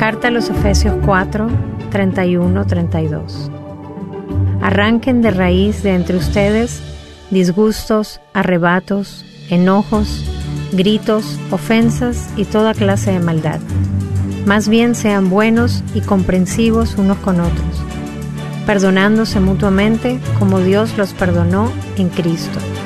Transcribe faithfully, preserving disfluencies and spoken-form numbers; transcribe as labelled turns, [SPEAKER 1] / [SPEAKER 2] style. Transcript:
[SPEAKER 1] Carta a los Efesios cuatro, treinta y uno, treinta y dos. Arranquen de raíz de entre ustedes disgustos, arrebatos, enojos, gritos, ofensas y toda clase de maldad. Más bien sean buenos y comprensivos unos con otros, perdonándose mutuamente como Dios los perdonó en Cristo.